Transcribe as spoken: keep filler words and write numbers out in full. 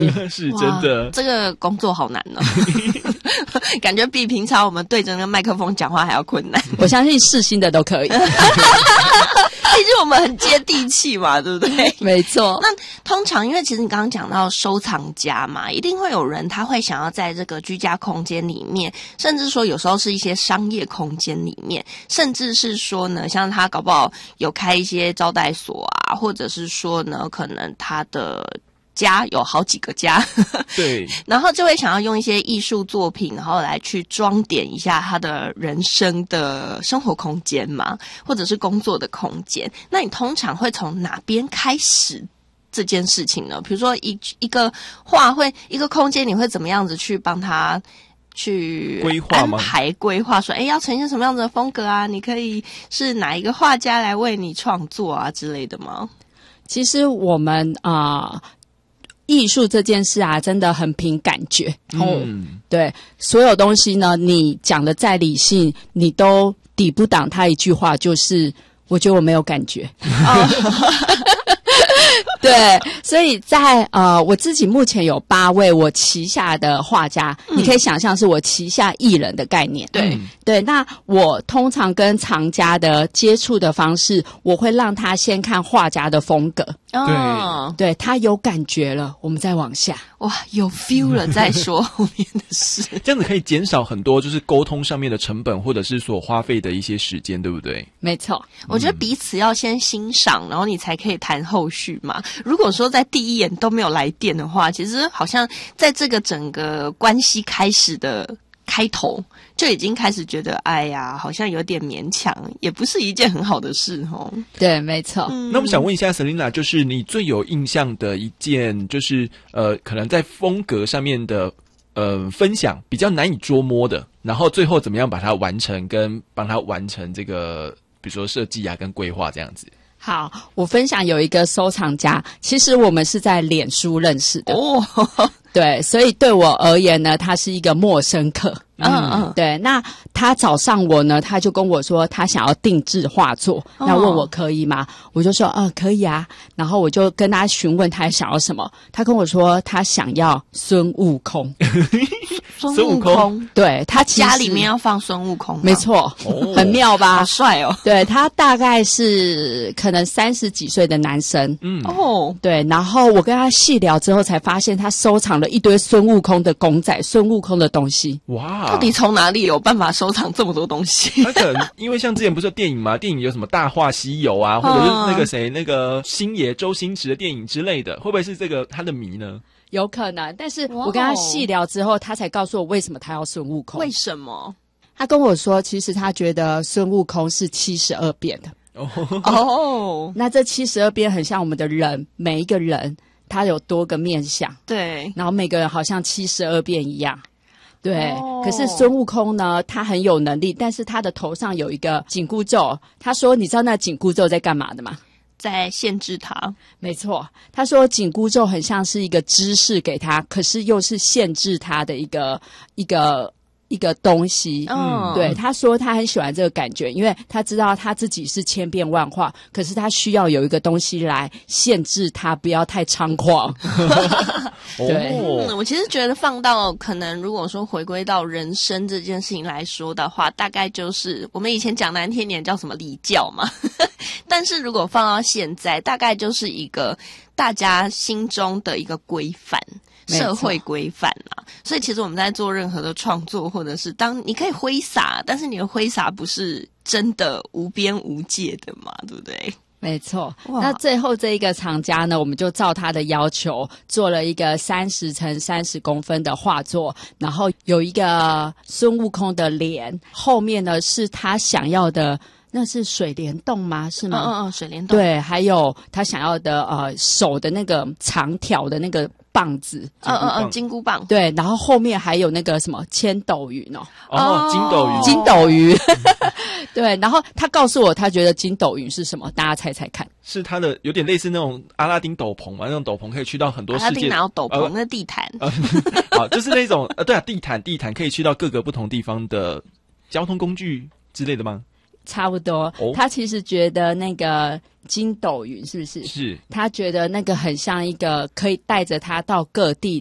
是真的。 这个工作好难哦，感觉比平常我们对着那个麦克风讲话还要困难。 我相信世新的都可以。 毕竟我们很接地气嘛，对不对？ 没错。 那通常因为其实你刚刚讲到收藏家嘛，一定会有人他会想要在这个居家空间里面，甚至说有时候是一些商业空间里面，甚至是说呢，像他搞不好有开一些招待所啊，或者是说呢，可能他的家有好几个家， 对， 然后就会想要用一些艺术作品，然后来去装点一下他的人生的生活空间嘛，或者是工作的空间。那你通常会从哪边开始这件事情呢？比如说一一个画会一个空间，你会怎么样子去帮他去规划吗？ 安排规划说，哎，要呈现什么样子的风格啊？你可以是哪一个画家来为你创作啊之类的吗？ 其实我们啊。呃艺术这件事啊，真的很凭感觉。嗯，对，所有东西呢，你讲的再理性，你都抵不挡他一句话，就是我觉得我没有感觉。对，所以在呃，我自己目前有八位我旗下的画家，嗯、你可以想象是我旗下艺人的概念。 对、 嗯、对，那我通常跟藏家的接触的方式，我会让他先看画家的风格。 哦， 对，他有感觉了，我们再往下。 哇，有 feel 了再说后面的事。 这样子可以减少很多就是沟通上面的成本，或者是所花费的一些时间，对不对？ 没错， 我觉得彼此要先欣赏，然后你才可以谈后续嘛。如果说在第一眼都没有来电的话，其实好像在这个整个关系开始的开头就已经开始觉得，哎呀，好像有点勉强，也不是一件很好的事哦。 对，没错。 嗯、 那我们想问一下 Selina， 就是你最有印象的一件，就是呃，可能在风格上面的呃分享比较难以捉摸的，然后最后怎么样把它完成，跟帮他完成这个，比如说设计啊，跟规划这样子。 好，我分享有一个收藏家，其实我们是在脸书认识的哦，对，所以对我而言呢，他是一个陌生客。嗯嗯，对，那他找上我呢，他就跟我说他想要定制画作，那问我可以吗？我就说呃可以啊，然后我就跟他询问他想要什么，他跟我说他想要孙悟空。 孙悟空， 对，他其实家里面要放孙悟空吗？ 没错，哦、很妙吧？ 好帅哦！ 对，他大概是可能三十几岁的男生， 嗯哦，对。然后我跟他细聊之后，才发现他收藏了一堆孙悟空的公仔、孙悟空的东西。 哇！ 到底从哪里有办法收藏这么多东西？ 他可能因为像之前不是有电影吗？电影有什么《大话西游》啊，或者是那个谁，那个星爷周星驰的电影之类的，会不会是这个他的迷呢？ 有可能，但是我跟他细聊之后，他才告诉我为什么他要孙悟空。 为什么？ 他跟我说，其实他觉得孙悟空是七十二变的。 哦哦， 那这七十二变很像我们的人，每一个人他有多个面相， 对， 然后每个人好像七十二变一样。对、哦，可是孙悟空呢，他很有能力，但是他的头上有一个紧箍咒。他说：“你知道那紧箍咒在干嘛的吗？” 在限制他。 没错，他说紧箍咒很像是一个知识给他，可是又是限制他的一个一个一个东西。嗯，对，他说他很喜欢这个感觉，因为他知道他自己是千变万化，可是他需要有一个东西来限制他，不要太猖狂。对、 嗯，我其实觉得放到可能如果说回归到人生这件事情来说的话，大概就是我们以前讲难听点叫什么礼教嘛，但是如果放到现在，大概就是一个大家心中的一个规范。社会规范啊，所以其实我们在做任何的创作，或者是当你可以挥洒，但是你的挥洒不是真的无边无界的嘛，对不对？ 没错。那最后这一个藏家呢，我们就照他的要求做了一个三十乘三十公分的画作，然后有一个孙悟空的脸，后面呢是他想要的。那是水帘洞吗？是吗？ 嗯嗯嗯，水帘洞。 对，还有他想要的呃手的那个长条的那个棒子， 嗯嗯嗯，金箍棒。 对，然后后面还有那个什么千斗云哦， 哦，金斗云， 金斗云。对，然后他告诉我，他觉得金斗云是什么？大家猜猜看。 是他的有点类似那种阿拉丁斗篷嘛，那种斗篷可以去到很多世界。 阿拉丁哪有斗篷？呃、那地毯。 啊，就是那种呃，对啊，地毯，地毯可以去到各个不同地方的交通工具之类的吗？ 差不多。哦、他其实觉得那个筋斗云是不是？ 是。 他觉得那个很像一个可以带着他到各地